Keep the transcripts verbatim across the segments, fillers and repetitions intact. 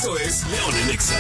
Esto es León en Exa.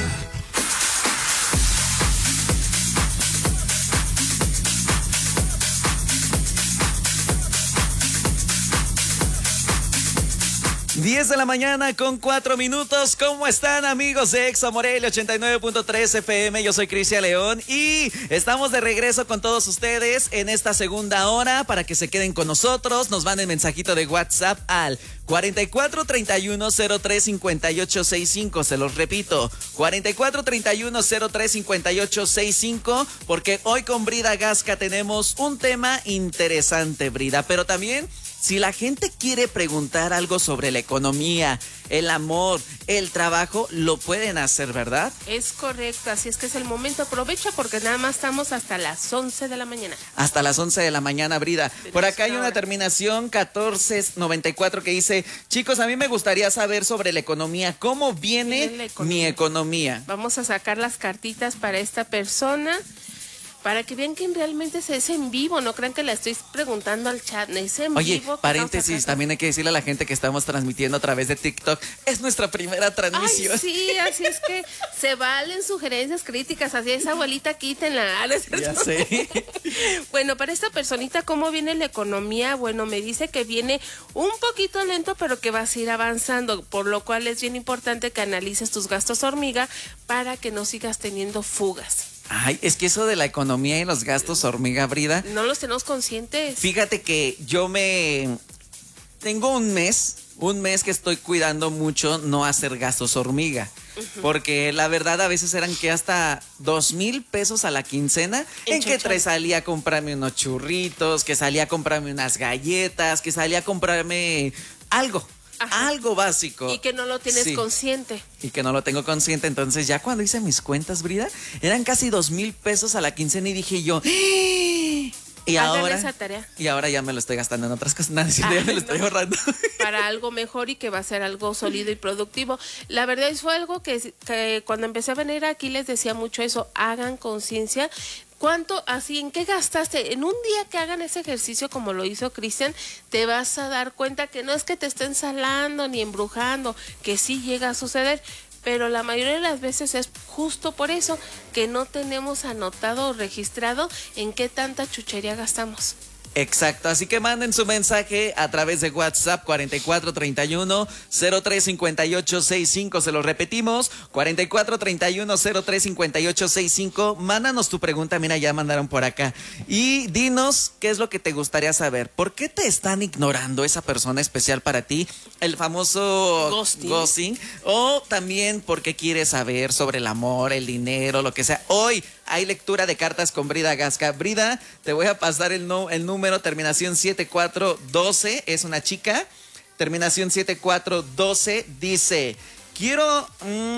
diez de la mañana con cuatro minutos. ¿Cómo están, amigos de Exa Morelia ochenta y nueve punto tres F M? Yo soy Cristian León y estamos de regreso con todos ustedes en esta segunda hora para que se queden con nosotros. Nos manden mensajito de WhatsApp al cuarenta y cuatro treinta y uno cero tres cincuenta y ocho sesenta y cinco. Se los repito, cuarenta y cuatro treinta y uno cero tres cincuenta y ocho sesenta y cinco, porque hoy con Brida Gasca tenemos un tema interesante, Brida, pero también si la gente quiere preguntar algo sobre la economía, el amor, el trabajo, lo pueden hacer, ¿verdad? Es correcto, así es que es el momento. Aprovecha porque nada más estamos hasta las once de la mañana. Hasta las once de la mañana, Brida. Por acá hay una terminación catorce noventa y cuatro que dice: chicos, a mí me gustaría saber sobre la economía. ¿Cómo viene la economía? Mi economía? Vamos a sacar las cartitas para esta persona, para que vean que realmente es en vivo, no crean que la estoy preguntando al chat, es en Oye, vivo. Oye, paréntesis, también hay que decirle a la gente que estamos transmitiendo a través de TikTok. Es nuestra primera transmisión. Ay, sí, así es que se valen sugerencias, críticas, así es, abuelita, quítenla. Ya sé. Bueno, para esta personita, ¿cómo viene la economía? Bueno, me dice que viene un poquito lento, pero que vas a ir avanzando, por lo cual es bien importante que analices tus gastos hormiga para que no sigas teniendo fugas. Ay, es que eso de la economía y los gastos hormiga, Brida, no los tenemos conscientes. Fíjate que yo me... Tengo un mes, un mes que estoy cuidando mucho no hacer gastos hormiga. Uh-huh. Porque la verdad a veces eran que hasta dos mil pesos a la quincena, en, en que tres salía a comprarme unos churritos, que salía a comprarme unas galletas, que salía a comprarme algo. Ajá. Algo básico. Y que no lo tienes sí. consciente. Y que no lo tengo consciente. Entonces ya cuando hice mis cuentas, Brida, eran casi dos mil pesos a la quincena y dije yo... ¡Eh! Y ahora, esa tarea. y ahora ya me lo estoy gastando en otras cosas. Nada, ya me lo no. estoy ahorrando. Para algo mejor y que va a ser algo sólido y productivo. La verdad es fue algo que, que cuando empecé a venir aquí les decía mucho eso. Hagan conciencia. ¿Cuánto, así, en qué gastaste? En un día que hagan ese ejercicio como lo hizo Cristian, te vas a dar cuenta que no es que te estén salando ni embrujando, que sí llega a suceder, pero la mayoría de las veces es justo por eso que no tenemos anotado o registrado en qué tanta chuchería gastamos. Exacto, así que manden su mensaje a través de WhatsApp cuarenta y cuatro treinta y uno cero tres cincuenta y ocho sesenta y cinco, se lo repetimos, cuarenta y cuatro treinta y uno cero tres cincuenta y ocho sesenta y cinco, mándanos tu pregunta, mira, ya mandaron por acá, y dinos qué es lo que te gustaría saber, ¿por qué te están ignorando esa persona especial para ti, el famoso ghosting, ghosting o también por qué quieres saber sobre el amor, el dinero, lo que sea? Hoy hay lectura de cartas con Brida Gasca. Brida, te voy a pasar el, no, el número, terminación siete cuatro doce, es una chica, terminación siete cuatro doce, dice, quiero,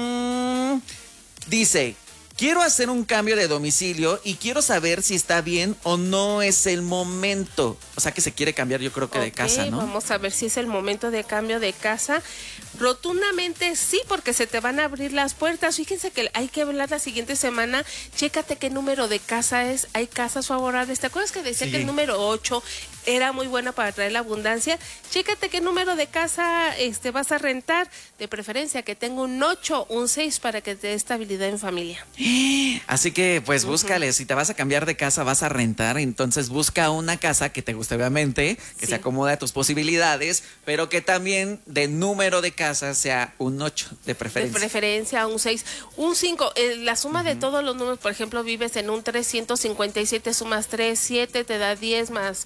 mmm, dice, quiero hacer un cambio de domicilio y quiero saber si está bien o no es el momento. O sea que se quiere cambiar, yo creo que okay, de casa, ¿no? Vamos a ver si es el momento de cambio de casa. Rotundamente sí, porque se te van a abrir las puertas. Fíjense que hay que hablar la siguiente semana. Chécate qué número de casa es. Hay casas favorables. ¿Te acuerdas que decía sí. que el número ocho era muy buena para traer la abundancia? Chécate qué número de casa este, vas a rentar. De preferencia que tenga un ocho, un seis para que te dé estabilidad en familia. Así que pues búscale. Uh-huh. Si te vas a cambiar de casa, vas a rentar. Entonces busca una casa que te guste, obviamente, que sí. se acomode a tus posibilidades, pero que también de número de casa sea un ocho de preferencia. De preferencia, un seis, un cinco. Eh, la suma uh-huh. de todos los números, por ejemplo, vives en un trescientos cincuenta y siete, sumas tres, siete, te da diez más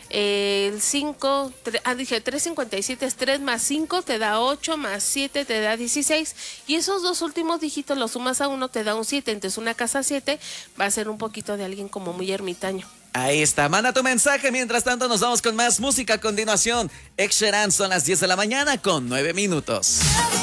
eh, el cinco, tre, ah, dije trescientos cincuenta y siete es tres más cinco, te da ocho, más siete te da dieciséis, y esos dos últimos dígitos los sumas a uno, te da un siete. Entonces una casa siete va a ser un poquito de alguien como muy ermitaño. Ahí está, manda tu mensaje. Mientras tanto nos vamos con más música a continuación. Ed Sheeran, son las diez de la mañana con nueve minutos.